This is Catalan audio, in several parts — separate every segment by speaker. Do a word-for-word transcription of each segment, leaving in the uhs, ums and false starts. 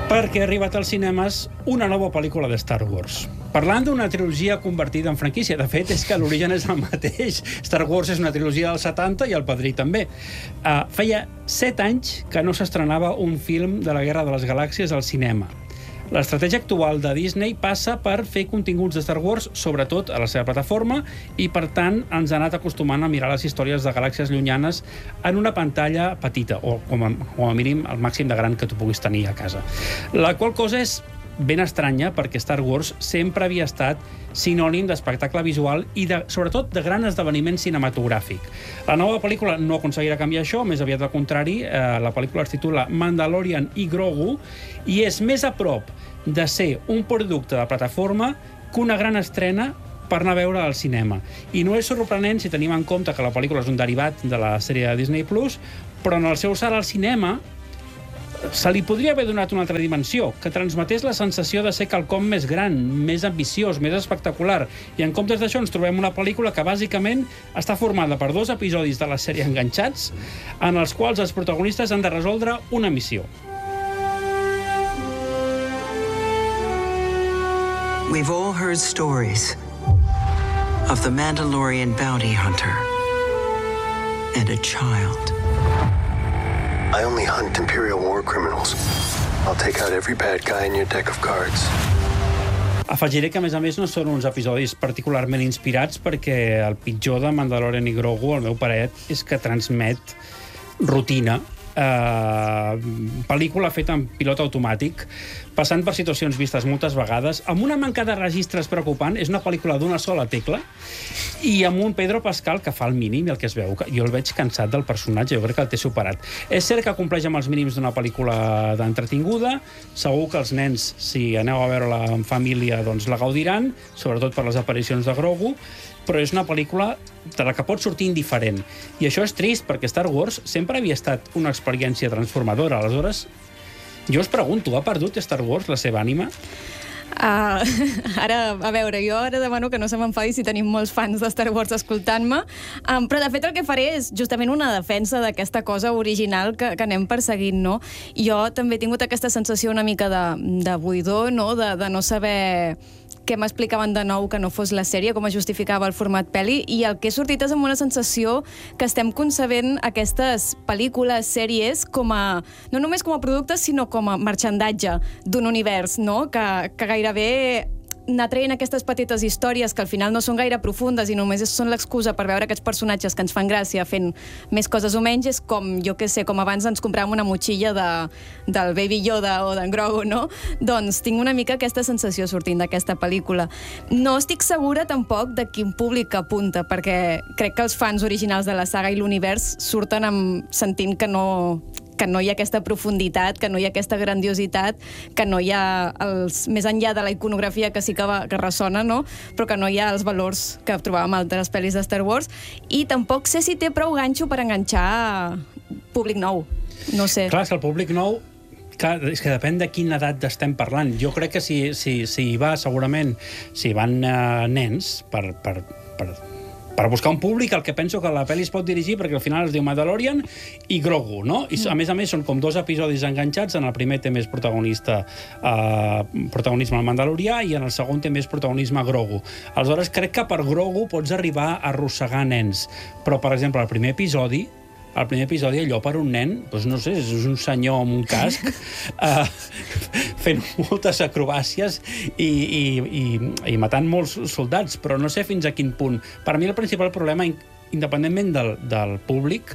Speaker 1: perquè ha arribat als cinemes una nova pel·lícula de Star Wars. Parlant d'una trilogia convertida en franquícia. De fet, és que l'origen és el mateix. Star Wars és una trilogia dels setanta i El Padrí també. Uh, feia set anys que no s'estrenava un film de la Guerra de les Galàxies al cinema. L'estratègia actual de Disney passa per fer continguts de Star Wars, sobretot a la seva plataforma, i per tant ens ha anat acostumant a mirar les històries de galàxies llunyanes en una pantalla petita, o com a, com a mínim el màxim de gran que tu puguis tenir a casa. La qual cosa és ben estranya, perquè Star Wars sempre havia estat sinònim d'espectacle visual i, de, sobretot, de gran esdeveniment cinematogràfic. La nova pel·lícula no aconseguirà canviar això, més aviat al contrari. Eh, la pel·lícula es titula Mandalorian i Grogu i és més a prop de ser un producte de plataforma que una gran estrena per anar a veure al cinema. I no és sorprenent si tenim en compte que la pel·lícula és un derivat de la sèrie de Disney plus, però en el seu salt al cinema se li podria haver donat una altra dimensió, que transmetés la sensació de ser quelcom més gran, més ambiciós, més espectacular. I en comptes d'això ens trobem una pel·lícula que bàsicament està formada per dos episodis de la sèrie enganxats, en els quals els protagonistes han de resoldre una missió.
Speaker 2: We've all heard stories of the Mandalorian bounty hunter and a child.
Speaker 3: I only hunt Imperial war criminals. I'll take out every bad guy in your deck of cards.
Speaker 1: Afegiré que, a més a més, no són uns episodis particularment inspirats, perquè el pitjor de Mandalorian i Grogu, al meu parer, és que transmet rutina. Uh, pel·lícula feta en pilot automàtic, passant per situacions vistes moltes vegades, amb una manca de registres preocupant. És una pel·lícula d'una sola tecla i amb un Pedro Pascal que fa el mínim, i el que es veu, jo el veig cansat del personatge, jo crec que el té superat. És cert que compleix amb els mínims d'una pel·lícula d'entretinguda, segur que els nens, si aneu a veure-la en família, doncs la gaudiran, sobretot per les aparicions de Grogu, però és una pel·lícula de la que pot sortir indiferent. I això és trist, perquè Star Wars sempre havia estat una experiència transformadora. Aleshores, jo us pregunto, ha perdut Star Wars la seva ànima?
Speaker 4: Uh, ara, a veure, jo ara demano que no se m'enfadi si tenim molts fans de Star Wars escoltant-me, um, però de fet el que faré és justament una defensa d'aquesta cosa original que, que anem perseguint, no? Jo també he tingut aquesta sensació una mica de, de buidor, no? De, de no saber què m'explicaven de nou que no fos la sèrie, com es justificava el format pel·li, i el que he sortit és amb una sensació que estem concebent aquestes pel·lícules, sèries, com a, no només com a productes, sinó com a marxandatge d'un univers, no? Que, que gairebé anar traient aquestes petites històries que al final no són gaire profundes i només són l'excusa per veure aquests personatges que ens fan gràcia fent més coses o menys, és com, jo què sé, com abans ens compràvem una motxilla de, del Baby Yoda o d'en Grogu, no? Doncs tinc una mica aquesta sensació sortint d'aquesta pel·lícula. No estic segura tampoc de quin públic apunta, perquè crec que els fans originals de la saga i l'univers surten amb, sentint que no... que no hi ha aquesta profunditat, que no hi ha aquesta grandiositat, que no hi ha els, més enllà de la iconografia que sí que, va, que ressona, no? Però que no hi ha els valors que trobàvem a altres pel·lis de Star Wars, i tampoc sé si té prou ganxo per enganxar públic nou. No sé.
Speaker 1: Clar, és que el públic nou, clar, és que depèn de quina edat estem parlant. Jo crec que si, si, si hi va, segurament, si van uh, nens per... per, per per buscar un públic, el que penso que la pel·li es pot dirigir, perquè al final es diu Mandalorian i Grogu, no? I a més a més són com dos episodis enganxats. En el primer té més protagonista eh, protagonisme al Mandalorià i en el segon té més protagonisme Grogu. Aleshores crec que per Grogu pots arribar a arrossegar nens, però per exemple el primer episodi el primer episodi, allò per un nen, doncs no sé, és un senyor amb un casc uh, fent moltes acrobàcies i, i, i, i matant molts soldats, però no sé fins a quin punt. Per mi el principal problema, independentment del, del públic,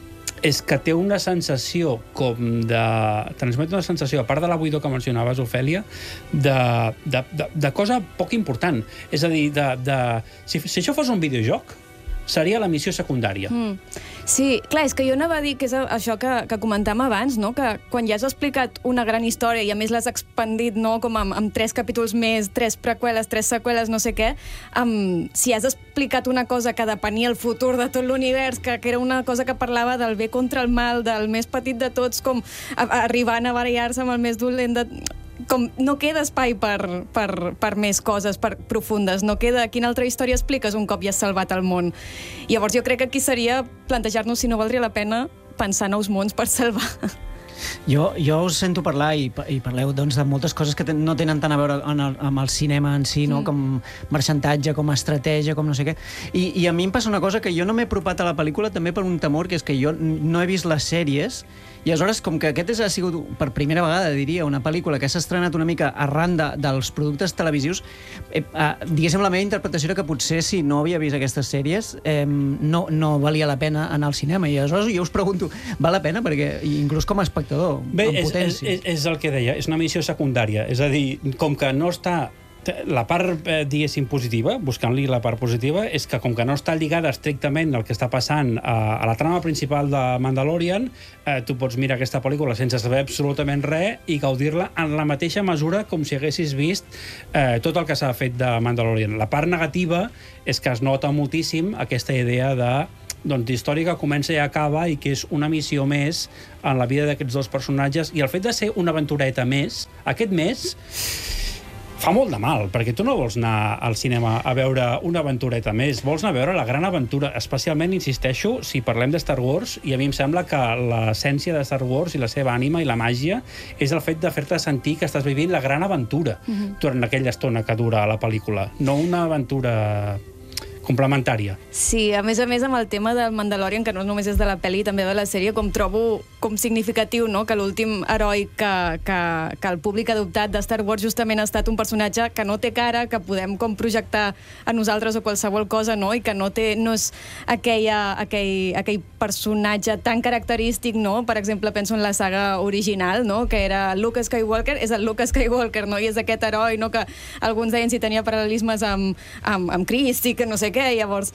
Speaker 1: és que té una sensació com de... transmet una sensació, a part de la buidor que mencionaves, Ofèlia, de, de, de, de cosa poc important. És a dir, de, de, si, si això fos un videojoc, seria la missió secundària.
Speaker 4: Mm. Sí, clar, és que jo anava a dir que és això que, que comentàvem abans, no? Que quan ja has explicat una gran història i a més l'has expandit, no? Com amb, amb tres capítols més, tres preqüeles, tres seqüeles, no sé què, amb, si has explicat una cosa que depenia el futur de tot l'univers, que, que era una cosa que parlava del bé contra el mal, del més petit de tots, com a, arribant a barallar-se amb el més dolent de... Com no queda espai per, per, per més coses per, profundes, no queda... Quina altra història expliques un cop ja has salvat el món? Llavors jo crec que aquí seria plantejar-nos si no valdria la pena pensar nous mons per salvar.
Speaker 5: Jo, jo us sento parlar i, i parleu doncs, de moltes coses que ten, no tenen tant a veure en el, amb el cinema en si, no? Mm. Com marxantatge, com estratègia, com no sé què. I, I a mi em passa una cosa, que jo no m'he apropat a la pel·lícula també per un temor, que és que jo no he vist les sèries, i aleshores, com que aquest ha sigut per primera vegada, diria, una pel·lícula que s'ha estrenat una mica arran de, dels productes televisius, eh, eh, diguéssim, la meva interpretació era que potser si no havia vist aquestes sèries eh, no, no valia la pena anar al cinema. I aleshores jo us pregunto, val la pena? Perquè inclús com a espectador,
Speaker 1: Bé,
Speaker 5: en
Speaker 1: és,
Speaker 5: potència.
Speaker 1: És, és el que deia, és una missió secundària. És a dir, com que no està... La part, eh, diguéssim, positiva, buscant-li la part positiva, és que com que no està lligada estrictament al que està passant a, a la trama principal de Mandalorian, eh, tu pots mirar aquesta pel·lícula sense saber absolutament res i gaudir-la en la mateixa mesura com si haguessis vist eh, tot el que s'ha fet de Mandalorian. La part negativa és que es nota moltíssim aquesta idea de doncs, d'història que comença i acaba i que és una missió més en la vida d'aquests dos personatges, i el fet de ser una aventureta més, aquest mes fa molt de mal, perquè tu no vols anar al cinema a veure una aventureta més, vols anar a veure la gran aventura, especialment, insisteixo, si parlem de Star Wars, i a mi em sembla que l'essència de Star Wars i la seva ànima i la màgia és el fet de fer-te sentir que estàs vivint la gran aventura mm-hmm. durant aquella estona que dura la pel·lícula, no una aventura complementària.
Speaker 4: Sí, a més a més amb el tema del Mandalorian, que no només és de la pel·li, també de la sèrie, com trobo com significatiu, no?, que l'últim heroi que, que, que el públic ha adoptat de Star Wars justament ha estat un personatge que no té cara, que podem com projectar a nosaltres o qualsevol cosa, no?, i que no té, no és aquella, aquell, aquell personatge tan característic, no?, per exemple, penso en la saga original, no?, que era Luke Skywalker, és el Luke Skywalker, no?, i és aquest heroi, no?, que alguns deien si tenia paral·lelismes amb, amb, amb Crist i que no sé què, llavors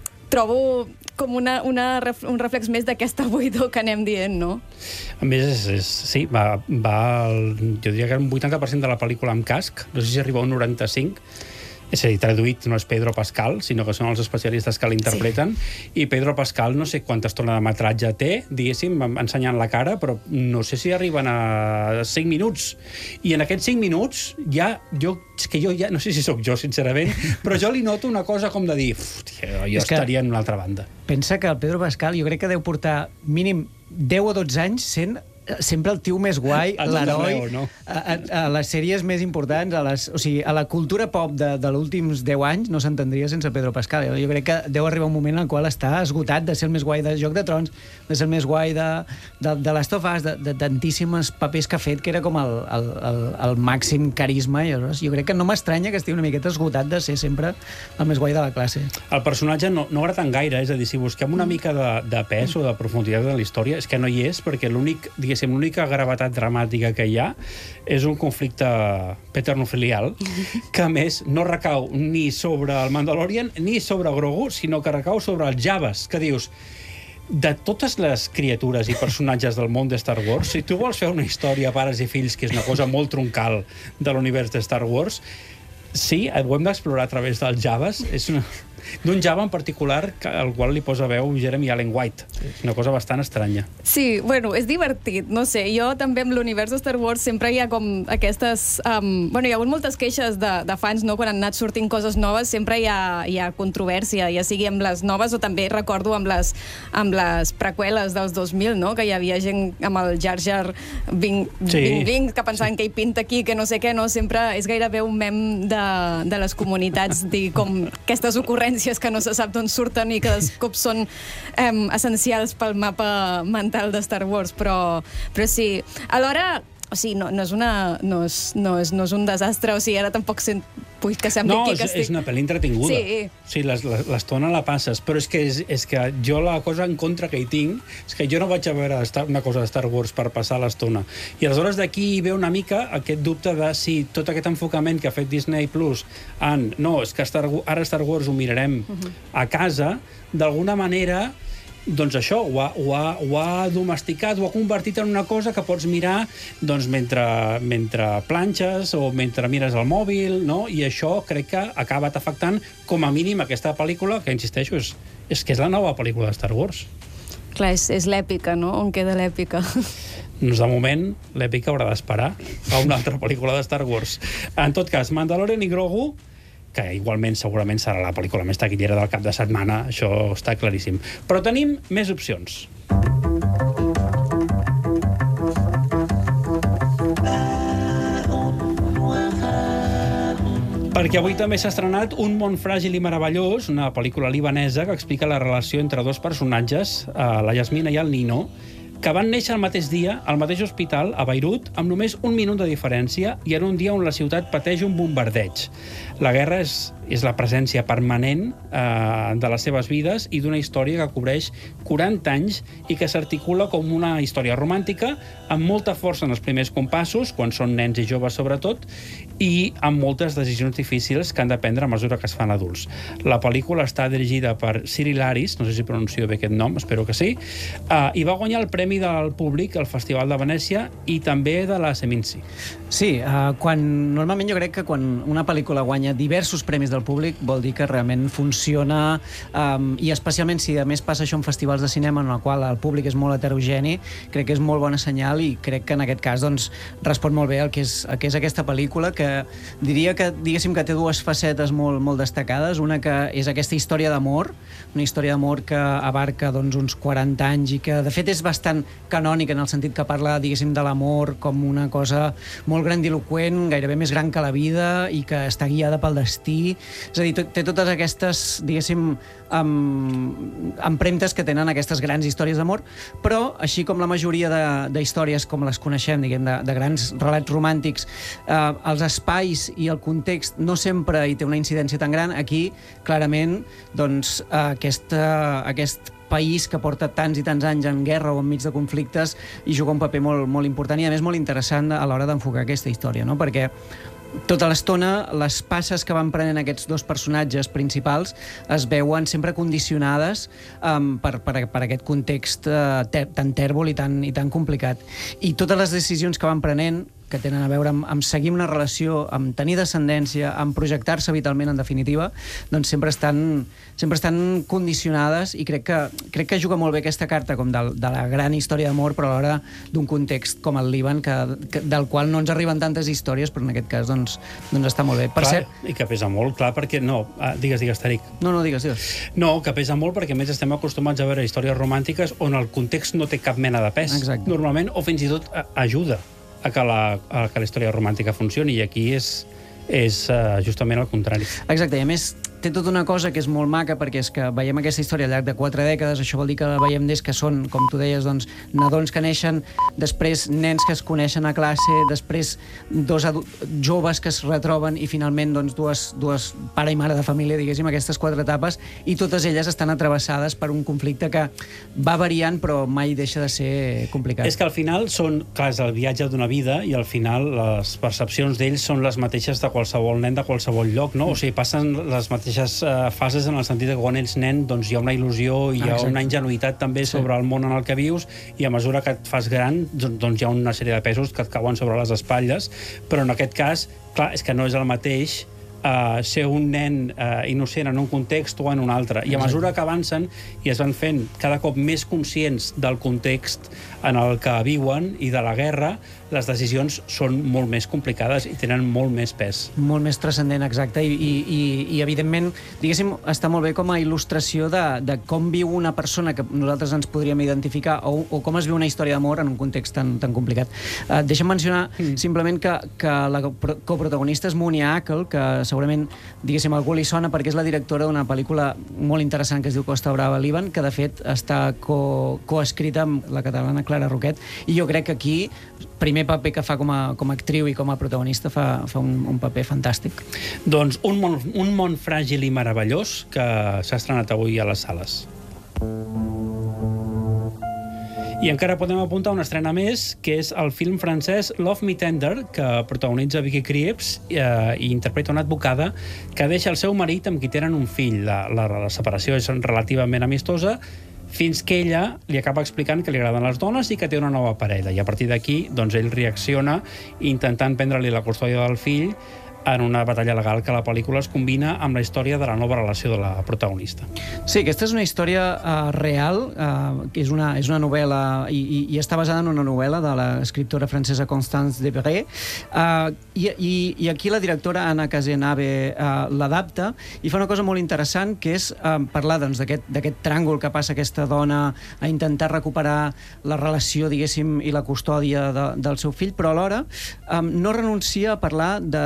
Speaker 4: trobo com una, una, un reflex més d'aquesta buidor que anem dient, no?
Speaker 1: A més, és, és, sí, va, va el, jo diria que un vuitanta per cent de la pel·lícula amb casc, no sé si arriba a un noranta-cinc, és a dir, traduït no és Pedro Pascal, sinó que són els especialistes que l'interpreten, sí. I Pedro Pascal no sé quanta estona de metratge té, diguéssim, ensenyant la cara, però no sé si arriben a cinc minuts. I en aquests cinc minuts ja, jo, és que jo ja, no sé si sóc jo, sincerament, però jo li noto una cosa com de dir, tia, jo és estaria en una altra banda.
Speaker 5: Pensa que el Pedro Pascal jo crec que deu portar mínim deu o dotze anys sent sempre el tio més guai, l'heroi, no? a, a, a les sèries més importants, a, les, o sigui, a la cultura pop de, de els últims deu anys no s'entendria sense Pedro Pascal. Jo crec que deu arribar un moment en el qual està esgotat de ser el més guai de Joc de Trons, de ser el més guai de, de, de Last of Us, de, de tantíssims papers que ha fet, que era com el, el, el, el màxim carisma, i llavors jo crec que no m'estranya que estigui una miqueta esgotat de ser sempre el més guai de la classe.
Speaker 1: El personatge no, no agrada tant gaire, és a dir, si busquem una mica de, de pes o de profunditat en la història, és que no hi és, perquè l'únic, diguéssim, l'única gravetat dramàtica que hi ha és un conflicte paternofilial que, a més, no recau ni sobre el Mandalorian ni sobre Grogu, sinó que recau sobre els Jawas, que dius, de totes les criatures i personatges del món de Star Wars, si tu vols fer una història pares i fills, que és una cosa molt troncal de l'univers de Star Wars, sí, ho hem d'explorar a través dels Jawas, és una... d'un Java en particular al qual li posa veu Jeremy Allen White. És una cosa bastant estranya.
Speaker 4: Sí, bueno, és divertit, no sé. Jo també amb l'univers de Star Wars sempre hi ha com aquestes... Um, bueno, hi ha hagut moltes queixes de, de fans, no?, quan han anat sortint coses noves, sempre hi ha, hi ha controvèrsia, ja sigui amb les noves o també recordo amb les, amb les preqüeles dels dos mil, no?, que hi havia gent amb el Jar Jar Bing, sí. Bing, Bing, que pensaven sí. que hi pinta aquí, que no sé què, no? Sempre és gairebé un mem de, de les comunitats, dir com aquestes ocurrències que no se sap d'on surten i que de cop són eh, essencials pel mapa mental de Star Wars, però, però sí. Alhora, o sigui, no, no, és una, no, és, no, és, no és un desastre, o sigui, ara tampoc sent, vull que sembli
Speaker 1: no,
Speaker 4: aquí que
Speaker 1: estic...
Speaker 4: estic...
Speaker 1: No, és una pel·li entretinguda.
Speaker 4: Sí.
Speaker 1: Sí, l'estona la passes, però és que, és, és que jo la cosa en contra que hi tinc és que jo no vaig a veure una cosa de Star Wars per passar l'estona. I aleshores d'aquí hi ve una mica aquest dubte de si tot aquest enfocament que ha fet Disney Plus en, no, és que Star, ara Star Wars ho mirarem uh-huh. a casa, d'alguna manera doncs això, ho ha, ho, ha, ho ha domesticat, ho ha convertit en una cosa que pots mirar doncs, mentre, mentre planxes o mentre mires el mòbil, no? I això crec que ha acabat afectant com a mínim aquesta pel·lícula, que insisteixo, és, és que és la nova pel·lícula de Star Wars.
Speaker 4: Clar, és, és l'èpica, no? On queda l'èpica?
Speaker 1: Doncs de moment l'èpica haurà d'esperar a una altra pel·lícula de Star Wars. En tot cas, Mandalorian i Grogu, que igualment segurament serà la pel·lícula més taquillera del cap de setmana, això està claríssim. Però tenim més opcions. Perquè avui també s'ha estrenat Un món fràgil i meravellós, una pel·lícula libanesa que explica la relació entre dos personatges, la Yasmina i el Nino, que van néixer el mateix dia, al mateix hospital, a Beirut, amb només un minut de diferència i en un dia on la ciutat pateix un bombardeig. La guerra és, és la presència permanent eh, de les seves vides i d'una història que cobreix quaranta anys i que s'articula com una història romàntica amb molta força en els primers compassos, quan són nens i joves sobretot, i amb moltes decisions difícils que han de prendre a mesura que es fan adults. La pel·lícula està dirigida per Cyril Aris, no sé si pronuncio bé aquest nom, espero que sí, eh, i va guanyar el Premi del Públic al Festival de Venècia i també de la Seminci.
Speaker 5: Sí, eh, quan, normalment jo crec que quan una pel·lícula guanya diversos premis del públic vol dir que realment funciona, um, i especialment si a més passa això en festivals de cinema en el qual el públic és molt heterogeni, crec que és molt bona senyal i crec que en aquest cas doncs, respon molt bé el que és, el que és aquesta pel·lícula, que diria que, diguéssim, que té dues facetes molt, molt destacades. Una que és aquesta història d'amor, una història d'amor que abarca doncs, uns quaranta anys i que de fet és bastant canònica en el sentit que parla, diguéssim, de l'amor com una cosa molt grandiloquent, gairebé més gran que la vida i que està guiada pel destí. És a dir, té totes aquestes, diguéssim, um, empremtes que tenen aquestes grans històries d'amor, però, així com la majoria d'històries com les coneixem, diguem, de, de grans relats romàntics, eh, els espais i el context no sempre hi té una incidència tan gran. Aquí, clarament, doncs, aquesta, aquest país que porta tants i tants anys en guerra o enmig de conflictes i juga un paper molt, molt important i, a més, molt interessant a l'hora d'enfocar aquesta història, no? Perquè tota l'estona les passes que van prenent aquests dos personatges principals es veuen sempre condicionades um, per, per, per aquest context uh, ter tan tèrbol i tan, i tan complicat. I totes les decisions que van prenent, que tenen a veure amb, amb seguir una relació, amb tenir descendència, amb projectar-se vitalment, en definitiva, doncs sempre estan, sempre estan condicionades i crec que, crec que juga molt bé aquesta carta com de, de la gran història d'amor, però alhora d'un context com el Líban, que, que, del qual no ens arriben tantes històries, però en aquest cas doncs, doncs està molt bé. Per
Speaker 1: clar,
Speaker 5: cert...
Speaker 1: I que pesa molt, clar, perquè... No, ah, digues, digues, Tariq.
Speaker 5: No, no, digues, digues.
Speaker 1: No, que pesa molt perquè, a més, estem acostumats a veure històries romàntiques on el context no té cap mena de pes.
Speaker 5: Exacte.
Speaker 1: Normalment, o fins i tot ajuda a que la, a que la història romàntica funcioni, i aquí és, és uh, justament el contrari.
Speaker 5: Exacte, i a més té tota una cosa que és molt maca, perquè és que veiem aquesta història al llarg de quatre dècades, això vol dir que la veiem des que són, com tu deies, doncs, nadons que neixen, després nens que es coneixen a classe, després dos joves que es retroben i finalment doncs, dues, dues pare i mare de família, diguéssim, aquestes quatre etapes, i totes elles estan atravessades per un conflicte que va variant però mai deixa de ser complicat.
Speaker 1: És que al final són, clar, és el viatge d'una vida i al final les percepcions d'ells són les mateixes de qualsevol nen de qualsevol lloc, no? O sigui, passen les mateixes fases en el sentit que quan ets nen doncs hi ha una il·lusió i hi ha una ingenuïtat també sobre el món en el que vius, i a mesura que et fas gran doncs hi ha una sèrie de pesos que et cauen sobre les espatlles, però en aquest cas, clar, és que no és el mateix Uh, ser un nen uh, innocent en un context o en un altre. I a mesura que avancen i es van fent cada cop més conscients del context en el que viuen i de la guerra, les decisions són molt més complicades i tenen molt més pes.
Speaker 5: Molt més transcendent, exacte, i, i, i, i evidentment, diguéssim, està molt bé com a il·lustració de, de com viu una persona que nosaltres ens podríem identificar o, o com es viu una història d'amor en un context tan, tan complicat. Uh, deixa'm mencionar mm. simplement que, que la coprotagonista és Monia Akel, que segurament, diguéssim, algú li sona perquè és la directora d'una pel·lícula molt interessant que es diu Costa Brava, Líban, que de fet està co coescrita amb la catalana Clara Roquet, i jo crec que aquí, primer paper que fa com a, com a actriu i com a protagonista, fa, fa un, un paper fantàstic.
Speaker 1: Doncs un món, un món fràgil i meravellós que s'ha estrenat avui a les sales. I encara podem apuntar una estrena més, que és el film francès Love Me Tender, que protagonitza Vicky Krieps eh, i interpreta una advocada que deixa el seu marit amb qui tenen un fill. La, la, la separació és relativament amistosa, fins que ella li acaba explicant que li agraden les dones i que té una nova parella. I a partir d'aquí, doncs, ell reacciona intentant prendre-li la custòdia del fill en una batalla legal que la pel·lícula es combina amb la història de la nova relació de la protagonista.
Speaker 5: Sí, aquesta és una història uh, real, uh, que és una, és una novel·la, i, i, i està basada en una novel·la de l'escriptora francesa Constance Debré, uh, i, i, i aquí la directora Anna Cazenave uh, l'adapta i fa una cosa molt interessant, que és uh, parlar doncs, d'aquest tràngol que passa aquesta dona a intentar recuperar la relació, diguéssim, i la custòdia de, del seu fill, però alhora um, no renuncia a parlar de tota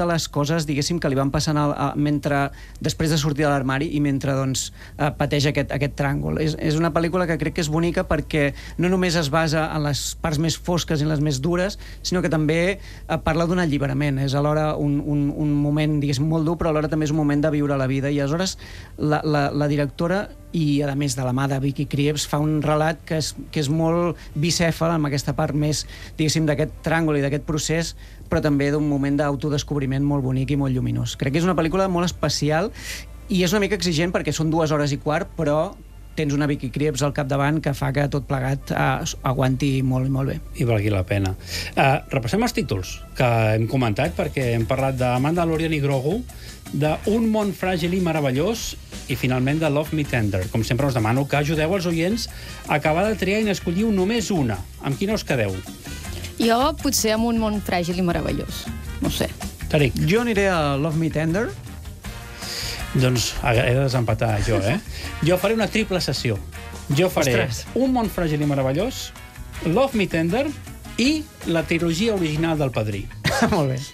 Speaker 5: de les coses, diguéssim, que li van passant al, a, mentre, després de sortir de l'armari i mentre doncs, eh, pateix aquest, aquest tràngol. És, és una pel·lícula que crec que és bonica perquè no només es basa en les parts més fosques i les més dures, sinó que també eh, parla d'un alliberament. És alhora un, un, un moment, diguéssim, molt dur, però alhora també és un moment de viure la vida. I aleshores la, la, la directora, i a més de la mà de Vicky Krieps, fa un relat que és, que és molt bicèfal amb aquesta part més, diguéssim, d'aquest tràngol i d'aquest procés, però també d'un moment d'autodescobriment molt bonic i molt lluminós. Crec que és una pel·lícula molt especial i és una mica exigent perquè són dues hores i quart, però tens una Vicky Krieps al capdavant que fa que tot plegat uh, aguanti molt i molt bé.
Speaker 1: I valgui la pena. Uh, repassem els títols que hem comentat, perquè hem parlat de Mandalorian i Grogu, d'un món fràgil i meravellós, i finalment de Love Me Tender. Com sempre us demano que ajudeu els oients a acabar de triar i n'escolliu només una. Amb quina us quedeu?
Speaker 4: Jo potser amb un món fràgil i meravellós. No sé.
Speaker 1: Tariq.
Speaker 5: Jo aniré a Love Me Tender.
Speaker 1: Doncs he de desempatar jo, eh? Jo faré una triple sessió. Jo faré
Speaker 5: Ostres.
Speaker 1: un món fràgil i meravellós, Love Me Tender i la trilogia original del Padrí.
Speaker 5: Molt bé.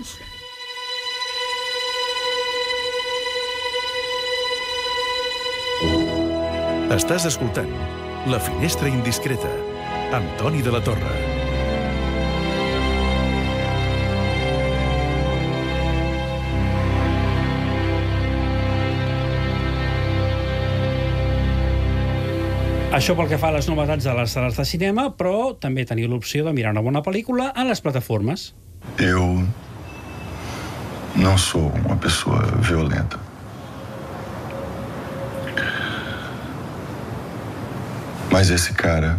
Speaker 6: Estàs escoltant La Finestra Indiscreta amb Toni de la Torre.
Speaker 1: Això pel que fa a les novetats de les sales de cinema, però també teniu l'opció de mirar una bona pel·lícula a les plataformes.
Speaker 7: Eu não sou uma pessoa violenta. Mas esse cara,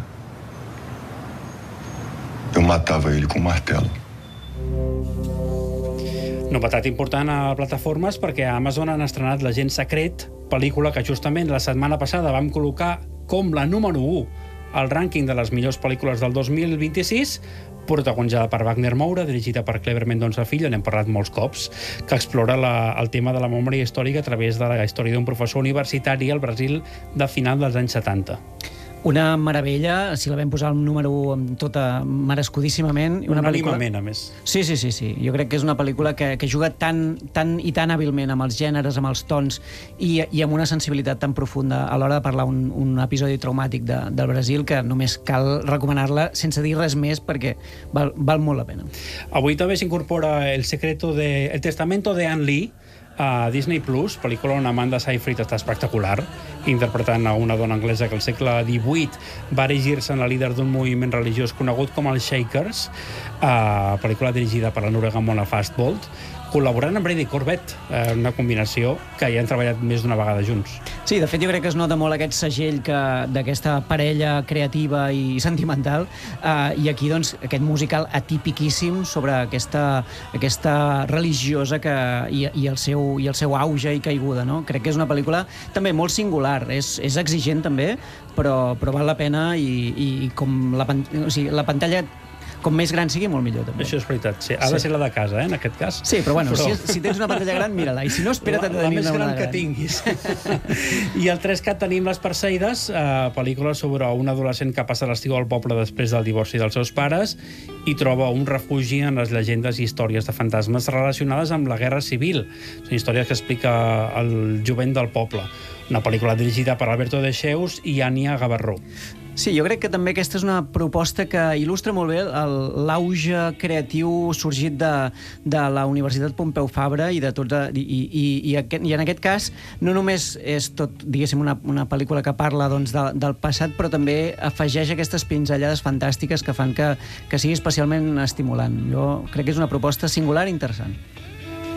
Speaker 7: eu matava ele com um martelo.
Speaker 1: Novetat important a plataformes perquè a Amazon han estrenat L'agent secret, pel·lícula que justament la setmana passada vam col·locar com la número u al rànquing de les millors pel·lícules del dos mil vint-i-sis, protagonitzada per Wagner Moura, dirigida per Cleber Mendonça Filho, n'hem parlat molts cops, que explora la, el tema de la memòria històrica a través de la història d'un professor universitari al Brasil de final dels anys setanta.
Speaker 5: Una meravella, si la vam posar al número u amb tota merescudíssimament. Una pel·lícula...
Speaker 1: Unànimement, a més.
Speaker 5: Sí, sí, sí, sí. Jo crec que és una pel·lícula que, que juga tan, tan i tan hàbilment amb els gèneres, amb els tons i, i amb una sensibilitat tan profunda a l'hora de parlar un, un episodi traumàtic de, del Brasil que només cal recomanar-la sense dir res més perquè val, val molt la pena.
Speaker 1: Avui també s'incorpora El secreto de... El testamento de Anne Lee a Disney Plus, pel·lícula on Amanda Seyfried està espectacular, interpretant a una dona anglesa que al segle divuit va erigir-se en la líder d'un moviment religiós conegut com els Shakers, uh, pel·lícula dirigida per la noruega Mona Fastbolt, col·laborant amb Brady Corbett, eh, una combinació que ja han treballat més d'una vegada junts.
Speaker 5: Sí, de fet jo crec que es nota molt aquest segell que d'aquesta parella creativa i sentimental, eh, i aquí doncs aquest musical atipiquíssim sobre aquesta, aquesta religiosa que, i, i, el seu, i el seu auge i caiguda, no? Crec que és una pel·lícula també molt singular, és, és exigent també, però, però val la pena i, i com la, o sigui, la pantalla com més gran sigui, molt millor, també.
Speaker 1: Això és veritat, sí. Ha de ser la de casa, eh, en aquest cas.
Speaker 5: Sí, però bueno,
Speaker 1: però...
Speaker 5: Si, si tens una pantalla gran, mira-la, i si no, espera't a tenir
Speaker 1: la, la més
Speaker 5: una
Speaker 1: gran que tinguis. I al tres cat tenim Les Perseïdes, eh, pel·lícula sobre un adolescent que passa l'estiu al poble després del divorci dels seus pares i troba un refugi en les llegendes i històries de fantasmes relacionades amb la Guerra Civil. Són històries que explica el jovent del poble. Una pel·lícula dirigida per Alberto de Cheus i Anya Gavarró.
Speaker 5: Sí, jo crec que també aquesta és una proposta que il·lustra molt bé l'auge creatiu sorgit de, de la Universitat Pompeu Fabra i, de tots, i, i, i, aquest, i en aquest cas no només és tot, diguéssim, una, una pel·lícula que parla doncs, de, del passat, però també afegeix aquestes pinzellades fantàstiques que fan que, que sigui especialment estimulant. Jo crec que és una proposta singular i interessant.